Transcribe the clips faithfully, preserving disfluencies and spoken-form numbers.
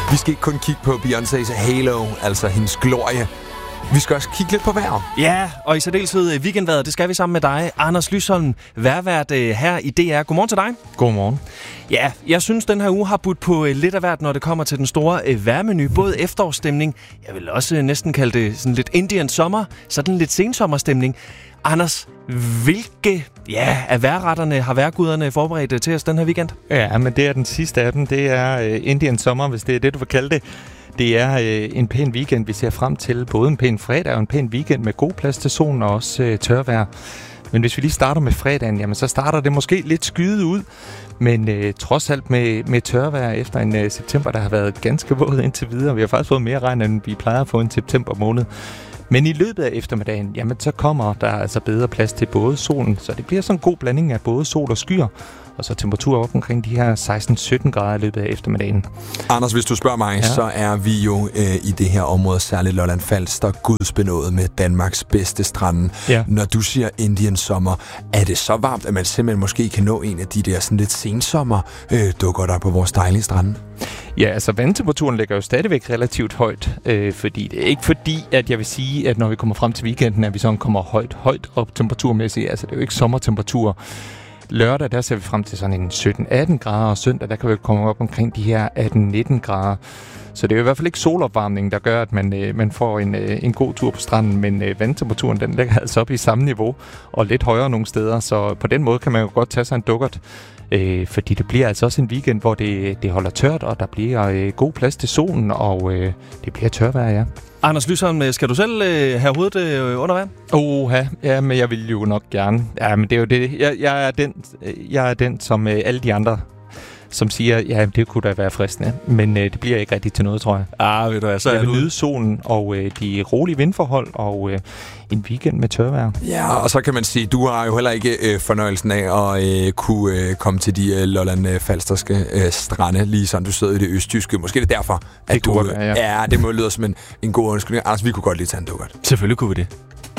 Vi skal ikke kun kigge på Beyoncé's halo, altså hendes glorie. Vi skal også kigge lidt på vejret. Ja, og i særdeleshed weekendvejret, det skal vi sammen med dig, Anders Lysholm, vejrvært her i D R. Godmorgen til dig. Godmorgen. Ja, jeg synes, den her uge har budt på lidt af hvert, når det kommer til den store vejrmenu. Både efterårsstemning, jeg vil også næsten kalde det sådan lidt Indian sommer, sådan lidt sensommerstemning. Anders, hvilke ja, af vejrretterne har vejrguderne forberedt til os den her weekend? Ja, men det er den sidste af dem. Det er uh, Indian sommer, hvis det er det, du vil kalde det. Det er øh, en pæn weekend, vi ser frem til. Både en pæn fredag og en pæn weekend med god plads til solen og også øh, tørvejr. Men hvis vi lige starter med fredagen, jamen så starter det måske lidt skyet ud. Men øh, trods alt med, med tørvejr efter en øh, september, der har været ganske våd indtil videre. Vi har faktisk fået mere regn, end vi plejer at få en september måned. Men i løbet af eftermiddagen, jamen så kommer der altså bedre plads til både solen. Så det bliver sådan en god blanding af både sol og skyer. Og så temperaturer op omkring de her seksten sytten grader i løbet af eftermiddagen. Anders, hvis du spørger mig, ja. så er vi jo øh, i det her område, særligt Lolland Falster, gudsbenået med Danmarks bedste strande. Ja. Når du siger Indian sommer, er det så varmt, at man simpelthen måske kan nå en af de der sådan lidt sensommer øh, dukker der på vores dejlige strande? Ja, altså vandtemperaturen ligger jo stadigvæk relativt højt, øh, fordi det er ikke fordi, at jeg vil sige, at når vi kommer frem til weekenden, at vi sådan kommer højt, højt op temperaturmæssigt. Altså det er jo ikke sommertemperatur. Lørdag, der ser vi frem til sådan en sytten atten grader, og søndag, der kan vi komme op omkring de her atten nitten grader. Så det er jo i hvert fald ikke solopvarmning, der gør, at man, øh, man får en, øh, en god tur på stranden, men øh, vandtemperaturen, den ligger altså op i samme niveau, og lidt højere nogle steder, så på den måde kan man jo godt tage sig en dukkert, øh, fordi det bliver altså også en weekend, hvor det, det holder tørt, og der bliver øh, god plads til solen, og øh, det bliver tørvejr, ja. Anders Lysholm, skal du selv øh, have hovedet øh, under vand? Oha, ja, men jeg vil jo nok gerne. Ja, men det er jo det. Jeg, jeg, er, den, jeg er den, som øh, alle de andre, som siger, ja, det kunne da være fristende. Men øh, det bliver ikke rigtigt til noget, tror jeg. Ah, ved du hvad, så jeg er vil du... nyde solen og øh, de rolige vindforhold og øh, en weekend med tørvejr. Ja, og så kan man sige, du har jo heller ikke øh, fornøjelsen af at øh, kunne øh, komme til de øh, Lolland-Falsterske øh, strande, lige sådan du sidder i det østjyske. Måske det er derfor, at det du... Øh, være, ja. ja, det må lyde som en, en god undskyldning. Anders, vi kunne godt lige tage en dukkert. Selvfølgelig kunne vi det.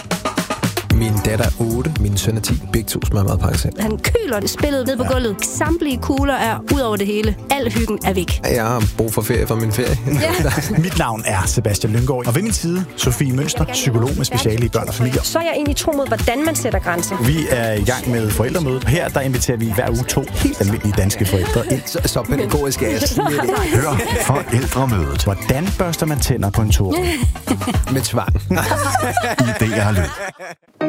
Min datter er otte, min søn er ti. Begge to smager meget pakke selv. Han køler det spillet ned på ja. gulvet. Samtlige kugler er ud over det hele. Al hyggen er væk. Jeg har brug for ferie fra min ferie. Ja. Mit navn er Sebastian Lynggaard, og ved min side, Sofie Mønster, psykolog med speciale i børn og familier. Så er jeg egentlig tro mod, hvordan man sætter grænser. Vi er i gang med forældremødet. Her der inviterer vi hver uge to helt almindelige danske forældre ind. Så, så pædagogisk er jeg slet ikke. Hør forældremødet. Hvordan børster man tænder på en tur? Med tvang. I D R Lyd.